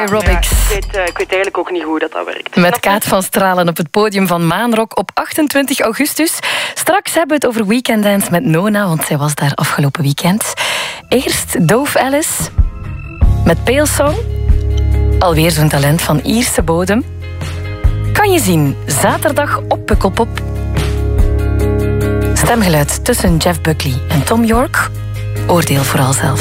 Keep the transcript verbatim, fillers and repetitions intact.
aerobics. Ja, ik, weet, uh, ik weet eigenlijk ook niet hoe dat, dat werkt. Met Kaat van Stralen op het podium van Maanrock op achtentwintig augustus. Straks hebben we het over Weekend Dance met Nona, want zij was daar afgelopen weekend. Eerst Dove Alice met Pale Song. Alweer zo'n talent van Ierse bodem. Kan je zien, zaterdag op Pukkelpop. Stemgeluid tussen Jeff Buckley en Tom York. Oordeel vooral zelf.